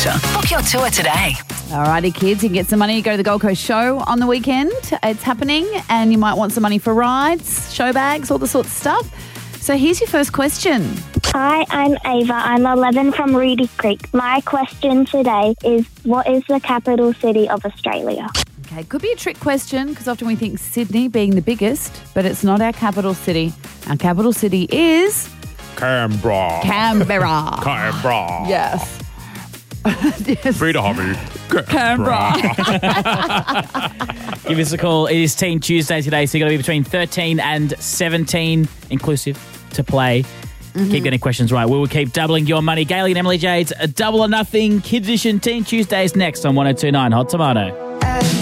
Pleasure. Book your tour today. Alrighty, kids, you can get some money. You go to the Gold Coast Show on the weekend. It's happening, and you might want some money for rides, show bags, all the sorts of stuff. So here's your first question. Hi, I'm Ava. I'm 11 from Reedy Creek. My question today is, what is the capital city of Australia? Okay, could be a trick question because often we think Sydney being the biggest, but it's not our capital city. Our capital city is... Canberra. Canberra. Yes. Yes. Free to hobby. Canberra. Give us a call. It is Teen Tuesday today, so you've got to be between 13 and 17 inclusive to play. Keep getting questions right. We will keep doubling your money. Gailey and Emily Jade's a Double or Nothing Kids Edition Teen Tuesdays next on 102.9 Hot Tomato.